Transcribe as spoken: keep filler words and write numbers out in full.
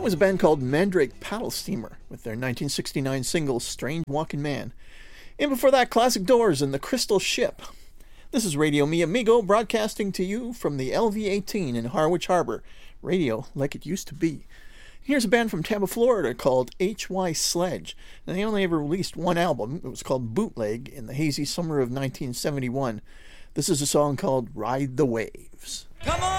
That was a band called Mandrake Paddle Steamer with their nineteen sixty-nine single Strange Walking Man. And before that, Classic Doors and The Crystal Ship. This is Radio Mi Amigo, broadcasting to you from the L V eighteen in Harwich Harbor. Radio like it used to be. Here's a band from Tampa, Florida called H Y Sledge. And they only ever released one album. It was called Bootleg in the hazy summer of nineteen seventy-one. This is a song called Ride the Waves. Come on!